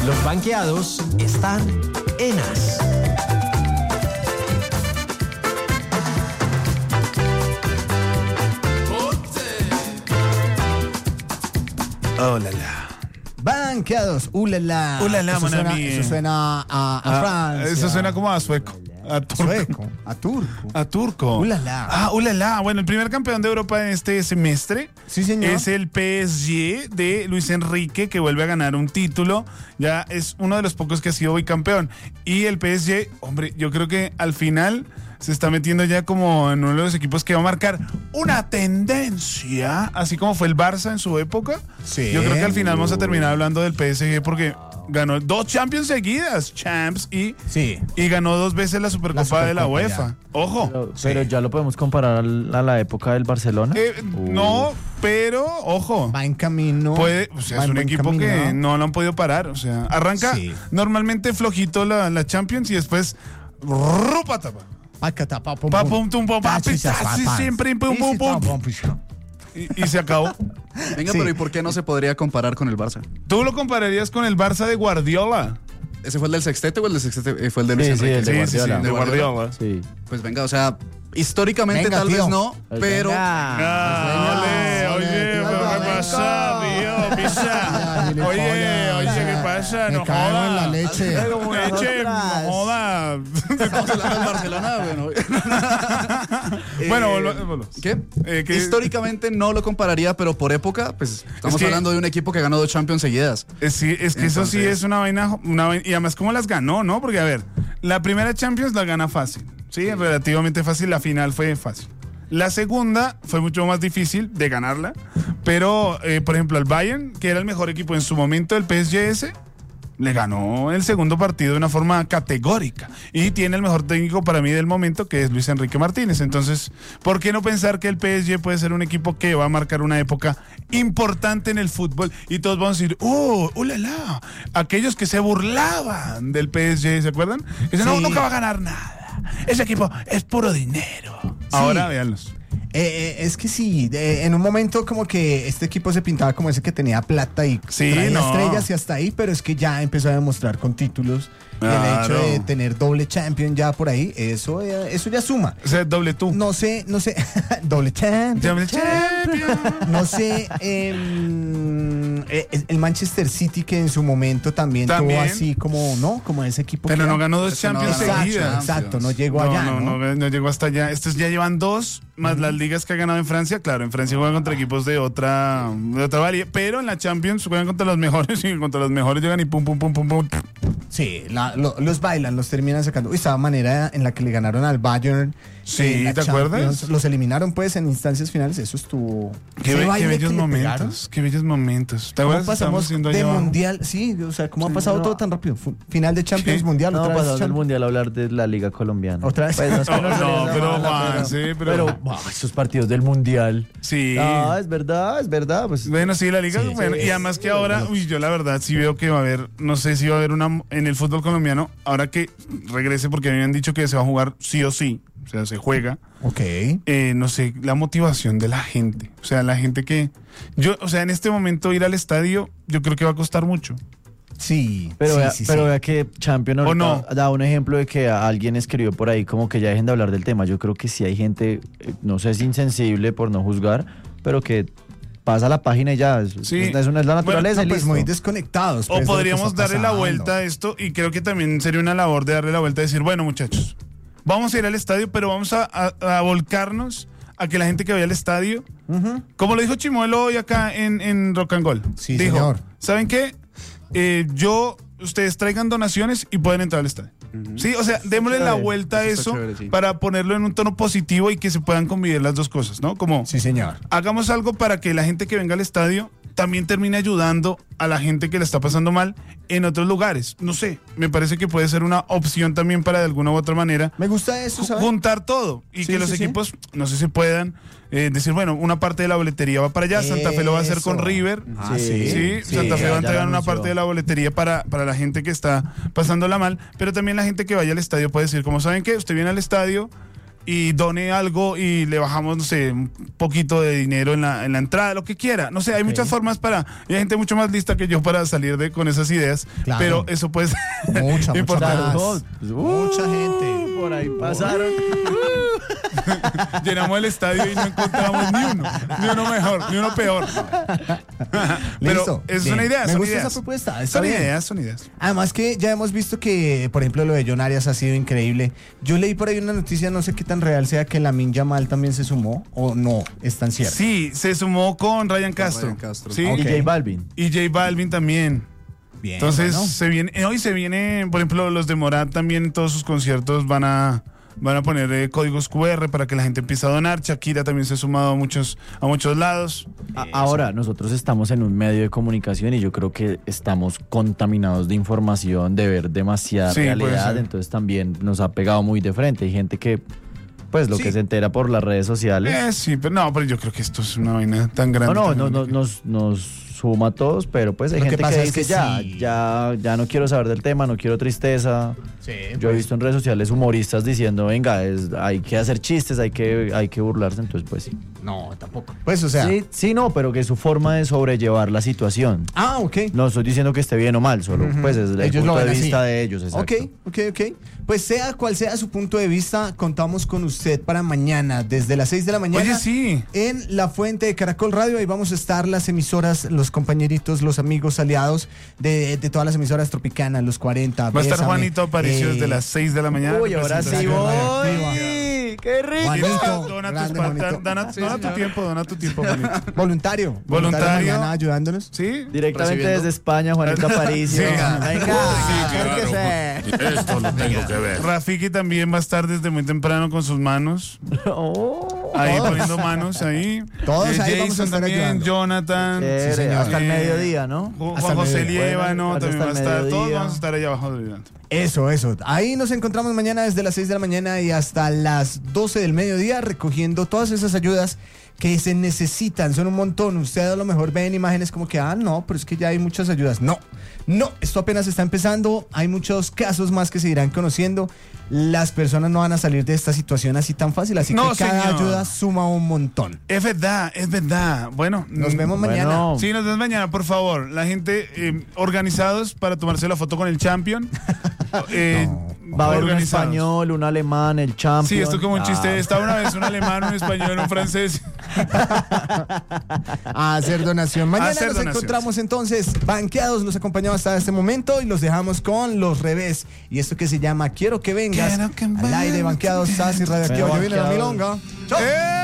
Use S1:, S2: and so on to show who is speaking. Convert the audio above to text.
S1: Los banqueados están en As.
S2: Oh, la la.
S3: Banqueados, ulala.
S2: Ulala,
S3: Eso
S2: mon
S3: suena,
S2: ami.
S3: eso suena a Francia.
S2: Eso suena como a sueco. A turco.
S3: Sueco, a turco.
S2: A turco.
S3: Ulala.
S2: Ah, ulala. Bueno, el primer campeón de Europa en este semestre
S3: Sí, señor.
S2: es el PSG de Luis Enrique, que vuelve a ganar un título. Ya es uno de los pocos que ha sido bicampeón. Y el PSG, hombre, yo creo que al final se está metiendo ya como en uno de los equipos que va a marcar una tendencia, así como fue el Barça en su época.
S3: Sí.
S2: Yo creo que al final vamos a terminar hablando del PSG porque ganó 2 Champions seguidas, Champs, y ganó 2 veces la Supercopa de la UEFA.
S3: ya.
S2: Ojo.
S4: Pero ya lo podemos comparar a la época del Barcelona.
S2: No, pero ojo.
S3: Va en camino.
S2: Puede, o sea,
S3: va
S2: es
S3: en
S2: un
S3: buen
S2: equipo
S3: camino.
S2: que no lo han podido parar. O sea, arranca
S3: Sí.
S2: normalmente flojito la Champions y después rúpata. Siempre pum, pum, pum. Y se acabó.
S5: Venga,
S3: Sí.
S5: pero ¿y por qué no se podría comparar con el Barça?
S2: ¿Tú lo compararías con el Barça de Guardiola?
S5: ¿Ese fue el del sextete o el del sextete fue el de Luis
S4: Sí,
S5: Enrique?
S4: el de Guardiola.
S2: de Guardiola.
S4: Sí.
S5: Pues venga, o sea, históricamente
S3: Venga,
S5: tal
S3: tío.
S5: vez no,
S4: Pues
S5: pero...
S4: venga.
S2: Oye,
S3: tío,
S2: ¿qué pasa, tío? Pisa. Oye, ¿qué pasa?
S3: Me
S2: No
S3: cago en la
S2: joda.
S3: leche.
S2: Leche, no joda.
S5: Estamos hablando del Barcelona, bueno.
S2: Bueno, volvamos.
S5: ¿Qué?
S2: ¿Qué?
S5: Históricamente no lo compararía, pero por época, pues estamos
S2: Es que-
S5: hablando de un equipo que ganó 2 Champions seguidas.
S2: Sí, es que eso sí
S5: Entonces-
S2: es una vaina, y además cómo las ganó, ¿no? Porque a ver, la primera Champions la gana fácil, sí, relativamente fácil, la final fue fácil. La segunda fue mucho más difícil de ganarla, pero por ejemplo al Bayern, que era el mejor equipo en su momento, el PSG le ganó el segundo partido de una forma categórica y tiene el mejor técnico para mí del momento, que es Luis Enrique Martínez. Entonces, ¿por qué no pensar que el PSG puede ser un equipo que va a marcar una época importante en el fútbol? Y todos vamos a decir, la! Aquellos que se burlaban del PSG, ¿se acuerdan? Dicen, no,
S3: Sí.
S2: nunca va a ganar nada. Ese equipo es puro dinero. Ahora, véanlos.
S3: Es que sí, en un momento como que este equipo se pintaba como ese que tenía plata y
S2: Sí,
S3: traía
S2: no.
S3: estrellas y hasta ahí, pero es que ya empezó a demostrar con títulos.
S2: Claro.
S3: El hecho de tener doble champion ya por ahí, eso ya suma.
S2: O sea, doble tú.
S3: No sé, doble champion.
S2: Doble champion.
S3: No sé, el Manchester City que en su momento también
S2: También.
S3: tuvo así como, ¿no? Como ese equipo.
S2: Pero
S3: que
S2: no
S3: era-
S2: ganó 2
S5: Es que no
S2: Champions
S5: ganó
S2: seguidas.
S3: Exacto, no llegó
S2: No,
S3: allá,
S2: no llegó hasta allá. Estos ya llevan 2 más las ligas que ha ganado en Francia. Claro, en Francia juegan contra equipos de otra varía, pero en la Champions juegan contra los mejores y contra los mejores llegan y pum, pum, pum, pum, pum.
S3: Sí, los bailan, los terminan sacando. Uy, esa manera en la que le ganaron al Bayern.
S2: Sí,
S3: en la
S2: ¿te acuerdas?
S3: Champions, los eliminaron pues en instancias finales, eso estuvo.
S2: Qué,
S3: ese
S2: qué
S3: baile
S2: bellos
S3: que le pegaron.
S2: momentos, qué bellos momentos. ¿Te
S3: ¿Cómo
S2: acuerdas? Estábamos
S3: pasamos
S2: haciendo
S3: de
S2: allá abajo.
S3: mundial? Sí, o sea, ¿cómo ha pasado todo tan rápido? Final de Champions,
S2: Sí.
S3: mundial,
S4: No,
S3: otra vez
S4: pasamos del
S3: Champions.
S4: mundial a hablar de la Liga Colombiana.
S3: ¿Otra vez?
S4: Pues, no, es que
S2: Oh,
S4: no
S2: no,
S4: sería
S2: pero,
S4: nada,
S2: Juan, sí, pero-
S4: esos partidos del mundial.
S2: Sí.
S4: No, es verdad, pues.
S2: Bueno, sí, la liga,
S4: Sí,
S2: bueno,
S4: sí,
S2: y además que ahora, yo la verdad sí veo que va a haber, no sé si va a haber una en el fútbol colombiano, ahora que regrese, porque a mí me han dicho que se va a jugar sí o sí, o sea, se juega.
S3: Ok.
S2: No sé, la motivación de la gente, o sea, la gente que, o sea, en este momento ir al estadio, yo creo que va a costar mucho.
S3: Sí,
S4: Pero,
S3: sí,
S4: vea,
S3: sí,
S4: pero
S3: sí.
S4: vea que Champion
S2: ¿O no?
S4: ahorita da un ejemplo de que alguien escribió por ahí como que ya dejen de hablar del tema. Yo creo que sí hay gente, no sé si insensible por no juzgar, pero que pasa la página y ya.
S2: Sí.
S4: Eso no es la naturaleza.
S3: No,
S4: y
S3: pues
S4: listo.
S3: muy desconectados. pues,
S2: O
S3: de lo que
S2: podríamos
S3: está
S2: darle la
S3: pasando.
S2: vuelta a esto, y creo que también sería una labor de darle la vuelta y decir, bueno, muchachos, vamos a ir al estadio, pero vamos a volcarnos a que la gente que vaya al estadio, como lo dijo Chimuelo hoy acá en Rock and Gold,
S3: Sí,
S2: dijo,
S3: señor.
S2: ¿saben qué? Ustedes traigan donaciones y pueden entrar al estadio. Sí, o sea, démosle la vuelta a
S5: Eso está
S2: eso
S5: chévere, sí.
S2: para ponerlo en un tono positivo y que se puedan convivir las dos cosas, ¿no? Como
S3: Sí, señor.
S2: hagamos algo para que la gente que venga al estadio también termine ayudando a la gente que le está pasando mal en otros lugares. No sé, me parece que puede ser una opción también para de alguna u otra manera
S3: Me gusta eso, ¿sabes?
S2: juntar todo y
S3: Sí,
S2: que los
S3: sí, sí.
S2: equipos, no sé si puedan decir, bueno, una parte de la boletería va para allá, Santa Fe lo va a hacer con
S3: Eso.
S2: River.
S3: Ah,
S2: Sí,
S3: sí.
S2: Santa Fe va a
S4: ya
S2: entregar
S4: lo
S2: una
S4: anunció.
S2: parte de la boletería para la gente que está pasándola mal, pero también la gente que vaya al estadio puede decir, como saben que usted viene al estadio, y done algo y le bajamos, no sé, un poquito de dinero en la entrada, lo que quiera. No sé, hay muchas formas y hay gente mucho más lista que yo para salir con esas ideas,
S3: Claro.
S2: pero eso pues
S3: Mucha
S2: importante.
S3: más. Mucha gente.
S4: Por ahí pasaron.
S2: Llenamos el estadio y no encontramos ni uno mejor, ni uno peor. Pero
S3: Listo.
S2: es
S3: Bien.
S2: una idea,
S3: Me
S2: son
S3: gusta
S2: ideas.
S3: esa propuesta. Está
S2: Son
S3: bien.
S2: ideas, son ideas.
S3: Además que ya hemos visto que, por ejemplo, lo de John Arias ha sido increíble. Yo leí por ahí una noticia, no sé qué tan real sea, que Lamine Yamal también se sumó, o no, es tan cierto.
S2: Sí, se sumó con Ryan Castro.
S5: Ryan Castro.
S2: Sí,
S3: Ok.
S4: Y J Balvin.
S2: y J Balvin también.
S3: Bien,
S2: Entonces
S3: bueno.
S2: hoy se viene, por ejemplo, los de Morat también en todos sus conciertos van a poner códigos QR para que la gente empiece a donar. Shakira también se ha sumado a muchos lados.
S4: Ahora, nosotros estamos en un medio de comunicación y yo creo que estamos contaminados de información, de ver demasiada
S2: Sí, puede
S4: realidad,
S2: ser.
S4: entonces también nos ha pegado muy de frente. Hay gente que, pues, lo
S2: Sí.
S4: que se entera por las redes sociales.
S2: Sí, pero yo creo que esto es una vaina tan grande.
S4: No,
S2: también.
S4: nos suma a todos, pero pues hay
S3: Lo que
S4: gente
S3: pasa
S4: que
S3: es
S4: dice
S3: que sí.
S4: ya no quiero saber del tema, no quiero tristeza.
S3: Sí,
S4: Yo he
S3: pues,
S4: visto en redes sociales humoristas diciendo, venga, hay que hacer chistes, hay que burlarse, entonces pues sí.
S3: no, tampoco. Pues, o sea.
S4: Sí, no, pero que es su forma de sobrellevar la situación.
S3: Ah, ok.
S4: No estoy diciendo que esté bien o mal, solo pues es el
S3: Ellos lo
S4: punto de
S3: ven así.
S4: vista de ellos. Exacto.
S3: Ok. Pues sea cual sea su punto de vista, contamos con usted para mañana, desde las 6 de la mañana.
S2: Oye, sí.
S3: En la fuente de Caracol Radio, ahí vamos a estar las emisoras, los compañeritos, los amigos aliados de todas las emisoras tropicanas, los 40.
S2: Va a estar
S3: Bésame,
S2: Juanito Aparicio desde las 6 de la mañana.
S4: Uy, ahora sí
S2: Presentación.
S4: voy. ¡Qué rico!
S3: Juanito,
S2: Dona
S3: grande,
S2: tus
S3: Juanito.
S2: dona tu tiempo, Juanito.
S3: Voluntario.
S2: Voluntario.
S3: mañana ayudándonos.
S2: ¿Sí?
S4: Directamente
S5: Recibiendo.
S4: desde España, Juanito Aparicio.
S2: Sí.
S4: Venga,
S2: Sí,
S4: acérquese.
S6: Esto lo tengo que ver.
S2: Rafiki también va a estar desde muy temprano con sus manos.
S4: Oh.
S2: Ahí poniendo manos ahí.
S3: Todos ahí vamos a
S2: Jason
S3: estar
S2: también,
S3: ayudando.
S2: Jonathan.
S4: Chévere,
S3: señor.
S4: hasta el
S2: Eh,
S4: mediodía, ¿no?
S2: Juan
S3: Hasta el
S2: José
S3: mediodía.
S2: Liévano
S4: Bueno,
S2: también va a
S4: hasta el
S2: estar. Todos
S4: mediodía.
S2: vamos a estar allá abajo ayudando.
S3: Eso. Ahí nos encontramos mañana desde las 6 de la mañana y hasta las 12 del mediodía recogiendo todas esas ayudas que se necesitan. Son un montón. Usted a lo mejor ven imágenes como que, no, pero es que ya hay muchas ayudas. No, esto apenas está empezando. Hay muchos casos más que se irán conociendo. Las personas no van a salir de esta situación así tan fácil. Así
S2: No,
S3: que cada
S2: señor.
S3: ayuda suma un montón.
S2: Es verdad. Bueno,
S3: Nos vemos mañana.
S4: Bueno,
S2: Sí, nos vemos mañana, por favor. La gente organizados para tomarse la foto con el champion.
S4: va a haber un
S2: organizados.
S4: español, un alemán, el champion.
S2: Sí, esto es como un
S4: Ah.
S2: chiste. Estaba una vez un alemán, un español, un francés.
S3: A hacer donación. Mañana
S2: hacer
S3: nos
S2: donaciones.
S3: encontramos entonces banqueados. Los acompañamos hasta este momento y los dejamos con Los Revés. Y esto que se llama Quiero que vengas.
S2: Quiero que
S3: Al aire,
S2: vengas.
S3: banqueados, Sass y Radioactivo.
S4: Pero
S3: Yo viene la
S4: banqueados.
S3: milonga. Chao.